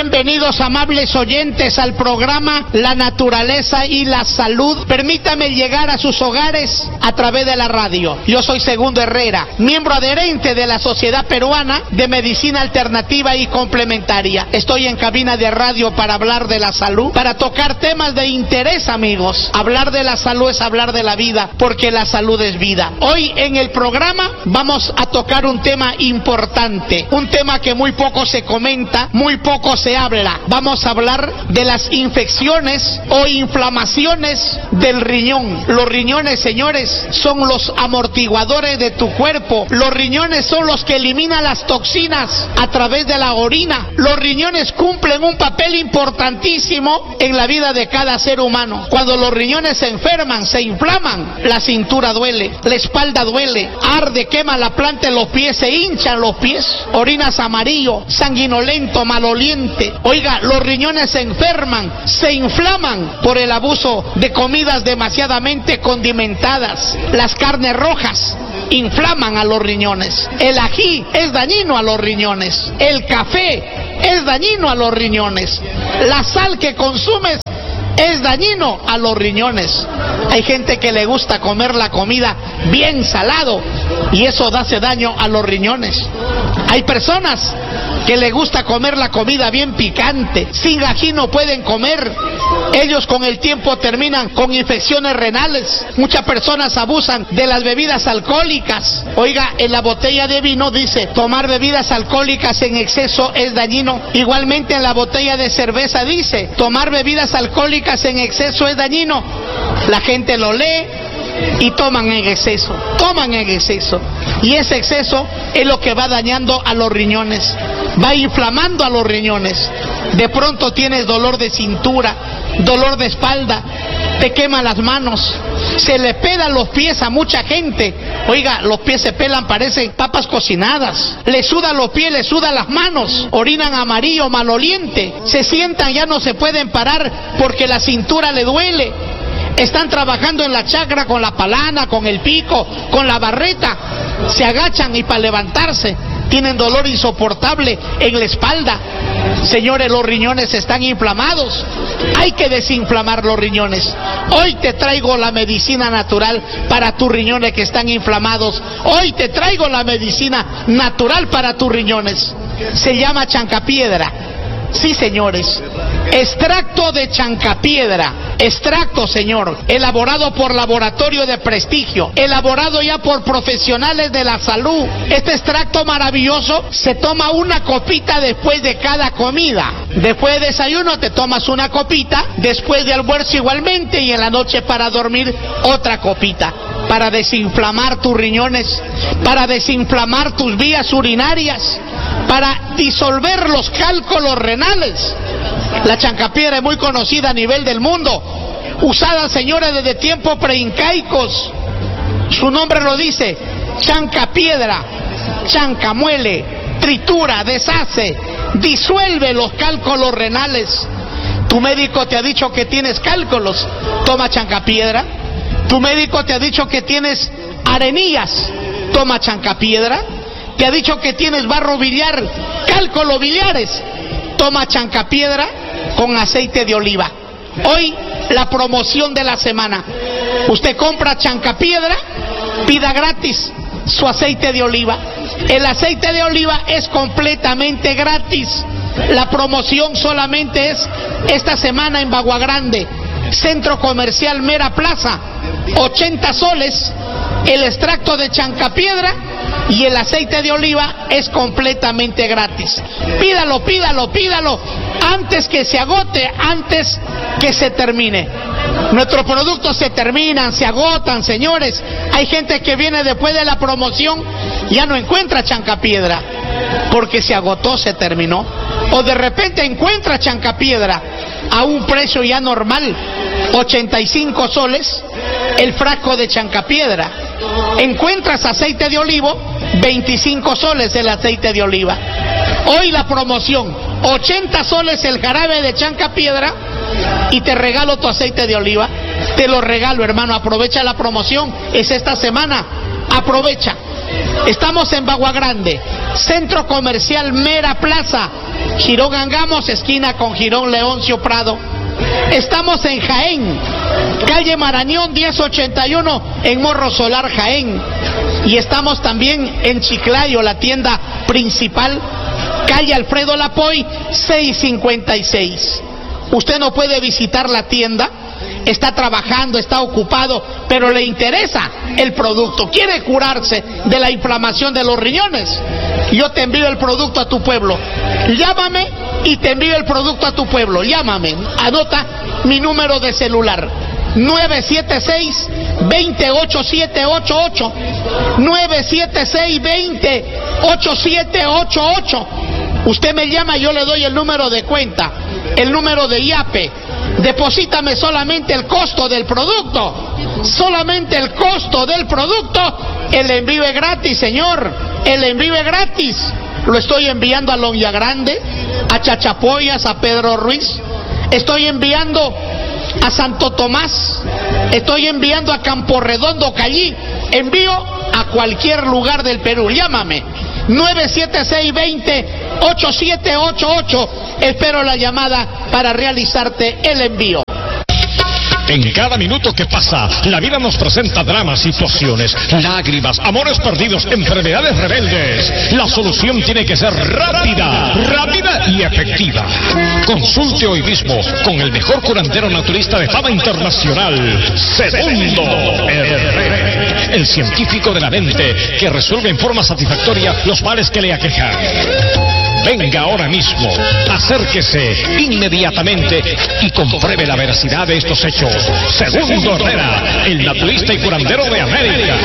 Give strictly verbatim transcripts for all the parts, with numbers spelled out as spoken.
Bienvenidos, amables oyentes, al programa La Naturaleza y la Salud. Permítame llegar a sus hogares a través de la radio. Yo soy Segundo Herrera, miembro adherente de la Sociedad Peruana de Medicina Alternativa y Complementaria. Estoy en cabina de radio para hablar de la salud, para tocar temas de interés, amigos. Hablar de la salud es hablar de la vida, porque la salud es vida. Hoy en el programa vamos a tocar un tema importante, un tema que muy poco se comenta, muy poco se habla. Vamos a hablar de las infecciones o inflamaciones del riñón. Los riñones, señores, son los amortiguadores de tu cuerpo. Los riñones son los que eliminan las toxinas a través de la orina. Los riñones cumplen un papel importantísimo en la vida de cada ser humano. Cuando los riñones se enferman, se inflaman, la cintura duele, la espalda duele, arde, quema la planta de los pies, se hinchan los pies, orinas amarillo, sanguinolento, maloliente. Oiga, los riñones se enferman, se inflaman por el abuso de comidas demasiadamente condimentadas. Las carnes rojas inflaman a los riñones. El ají es dañino a los riñones. El café es dañino a los riñones. La sal que consumes es dañino a los riñones. Hay gente que le gusta comer la comida bien salado y eso hace daño a los riñones. Hay personas que le gusta comer la comida bien picante. Sin ají no pueden comer. Ellos con el tiempo terminan con infecciones renales. Muchas personas abusan de las bebidas alcohólicas. Oiga, en la botella de vino dice, tomar bebidas alcohólicas en exceso es dañino. Igualmente en la botella de cerveza dice, tomar bebidas alcohólicas en exceso es dañino. La gente lo lee y toman en exceso, toman en exceso. Y ese exceso es lo que va dañando a los riñones, va inflamando a los riñones. De pronto tienes dolor de cintura, dolor de espalda, te queman las manos, se le pelan los pies a mucha gente. Oiga, los pies se pelan, parecen papas cocinadas. Le sudan los pies, le sudan las manos, orinan amarillo, maloliente. Se sientan, ya no se pueden parar porque la cintura le duele. Están trabajando en la chacra con la palana, con el pico, con la barreta. Se agachan y para levantarse tienen dolor insoportable en la espalda. Señores, los riñones están inflamados. Hay que desinflamar los riñones. Hoy te traigo la medicina natural para tus riñones que están inflamados. Hoy te traigo la medicina natural para tus riñones. Se llama chancapiedra. Sí, señores, extracto de chancapiedra, extracto, señor, elaborado por laboratorio de prestigio, elaborado ya por profesionales de la salud. Este extracto maravilloso se toma una copita después de cada comida. Después de desayuno te tomas una copita, después de almuerzo igualmente, y en la noche para dormir otra copita, para desinflamar tus riñones, para desinflamar tus vías urinarias, para disolver los cálculos renales. La chancapiedra es muy conocida a nivel del mundo, usada, señores, desde tiempos preincaicos. Su nombre lo dice, chancapiedra. Chanca, muele, tritura, deshace, disuelve los cálculos renales. Tu médico te ha dicho que tienes cálculos, toma chancapiedra. Tu médico te ha dicho que tienes arenillas, toma chancapiedra. Te ha dicho que tienes barro biliar, cálculos biliares, toma chancapiedra con aceite de oliva. Hoy la promoción de la semana. Usted compra chancapiedra, pida gratis su aceite de oliva. El aceite de oliva es completamente gratis. La promoción solamente es esta semana en Bagua Grande, Centro Comercial Mera Plaza, ochenta soles. El extracto de chancapiedra y el aceite de oliva es completamente gratis. Pídalo, pídalo, pídalo antes que se agote, antes que se termine. Nuestros productos se terminan, se agotan, señores. Hay gente que viene después de la promoción, ya no encuentra chancapiedra porque se agotó, se terminó. O de repente encuentra chancapiedra a un precio ya normal, ochenta y cinco soles el frasco de chancapiedra. Encuentras aceite de olivo, veinticinco soles el aceite de oliva. Hoy la promoción, ochenta soles el jarabe de chancapiedra y te regalo tu aceite de oliva. Te lo regalo, hermano, aprovecha la promoción, es esta semana, aprovecha. Estamos en Bagua Grande, Centro Comercial Mera Plaza, Girón Angamos, esquina con Girón Leoncio Prado. Estamos en Jaén, calle Marañón diez ochenta y uno, en Morro Solar, Jaén. Y estamos también en Chiclayo, la tienda principal, calle Alfredo Lapoy, seiscientos cincuenta y seis. Usted no puede visitar la tienda, está trabajando, está ocupado, pero le interesa el producto, quiere curarse de la inflamación de los riñones. Yo te envío el producto a tu pueblo. Llámame y te envío el producto a tu pueblo. Llámame, anota mi número de celular: nueve siete seis, dos cero, ocho siete ocho ocho, nueve siete seis, dos cero, ocho siete ocho ocho. Usted me llama, yo le doy el número de cuenta, el número de I A P E. Deposítame solamente el costo del producto, solamente el costo del producto. El envío es gratis, señor, el envío es gratis. Lo estoy enviando a Loña Grande, a Chachapoyas, a Pedro Ruiz. Estoy enviando a Santo Tomás, estoy enviando a Campo Redondo, Callí. Envío a cualquier lugar del Perú. Llámame, nueve siete seis, dos cero, ocho siete ocho ocho. Espero la llamada para realizarte el envío. En cada minuto que pasa, la vida nos presenta dramas, situaciones, lágrimas, amores perdidos, enfermedades rebeldes. La solución tiene que ser rápida, rápida y efectiva. Consulte hoy mismo con el mejor curandero naturista de fama internacional, Segundo Herrera, el científico de la mente que resuelve en forma satisfactoria los males que le aquejan. Venga ahora mismo, acérquese inmediatamente y compruebe la veracidad de estos hechos. Segundo Herrera, el naturista y curandero de América.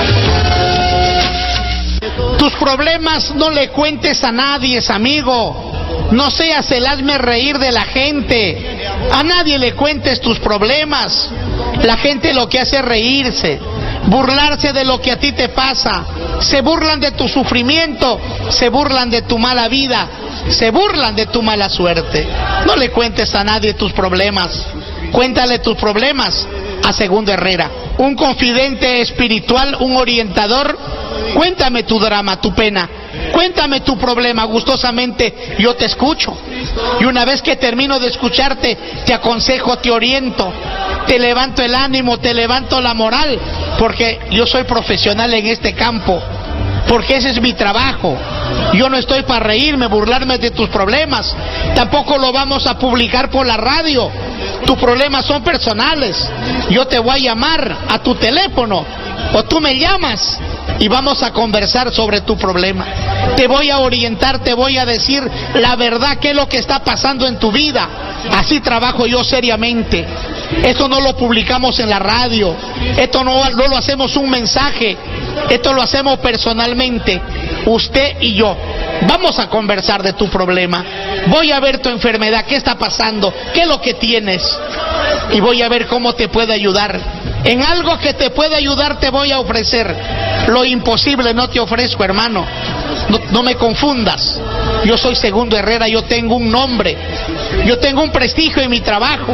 Tus problemas no le cuentes a nadie, amigo. No seas el hazme reír de la gente. A nadie le cuentes tus problemas. La gente lo que hace es reírse, burlarse de lo que a ti te pasa. Se burlan de tu sufrimiento, se burlan de tu mala vida, se burlan de tu mala suerte. No le cuentes a nadie tus problemas. Cuéntale tus problemas a Segundo Herrera, un confidente espiritual, un orientador. Cuéntame tu drama, tu pena, cuéntame tu problema, gustosamente yo te escucho. Y una vez que termino de escucharte, te aconsejo, te oriento, te levanto el ánimo, te levanto la moral, porque yo soy profesional en este campo, porque ese es mi trabajo. Yo no estoy para reírme, burlarme de tus problemas. Tampoco lo vamos a publicar por la radio. Tus problemas son personales. Yo te voy a llamar a tu teléfono, o tú me llamas y vamos a conversar sobre tu problema. Te voy a orientar, te voy a decir la verdad, qué es lo que está pasando en tu vida. Así trabajo yo seriamente. Esto no lo publicamos en la radio, esto no, no lo hacemos un mensaje, esto lo hacemos personalmente, usted y yo. Vamos a conversar de tu problema, voy a ver tu enfermedad, qué está pasando, qué es lo que tienes, y voy a ver cómo te puedo ayudar. En algo que te pueda ayudar te voy a ofrecer. Lo imposible no te ofrezco, hermano. No, no me confundas. Yo soy Segundo Herrera, yo tengo un nombre, yo tengo un prestigio en mi trabajo.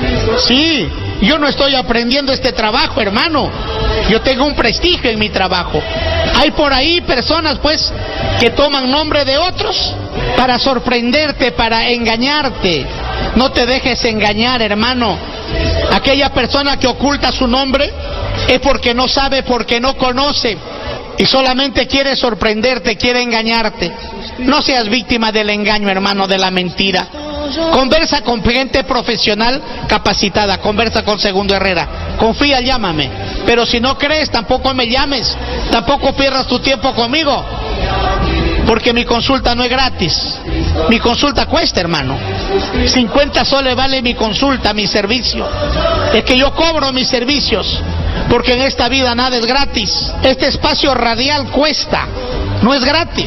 Sí, yo no estoy aprendiendo este trabajo, hermano. Yo tengo un prestigio en mi trabajo. Hay por ahí personas, pues, que toman nombre de otros para sorprenderte, para engañarte. No te dejes engañar, hermano. Aquella persona que oculta su nombre es porque no sabe, porque no conoce, y solamente quiere sorprenderte, quiere engañarte. No seas víctima del engaño, hermano, de la mentira. Conversa con gente profesional capacitada, conversa con Segundo Herrera. Confía, llámame. Pero si no crees, tampoco me llames, tampoco pierdas tu tiempo conmigo, porque mi consulta no es gratis. Mi consulta cuesta, hermano. cincuenta soles vale mi consulta, mi servicio. Es que yo cobro mis servicios, porque en esta vida nada es gratis. Este espacio radial cuesta, no es gratis.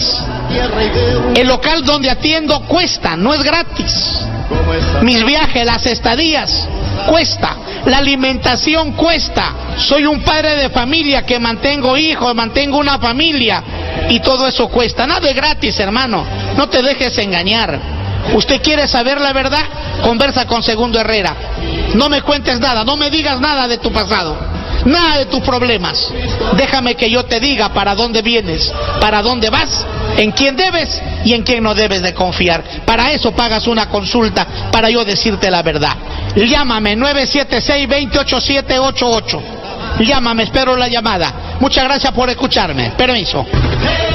El local donde atiendo cuesta, no es gratis. Mis viajes, las estadías, cuesta. La alimentación cuesta. Soy un padre de familia que mantengo hijos, mantengo una familia, y todo eso cuesta. Nada es gratis, hermano. No te dejes engañar. ¿Usted quiere saber la verdad? Conversa con Segundo Herrera. No me cuentes nada, no me digas nada de tu pasado. nada de tus problemas. Déjame que yo te diga para dónde vienes, para dónde vas, en quién debes y en quién no debes de confiar. Para eso pagas una consulta, para yo decirte la verdad. Llámame nueve siete seis, dos ocho siete, ocho ocho. Llámame, espero la llamada. Muchas gracias por escucharme. Permiso.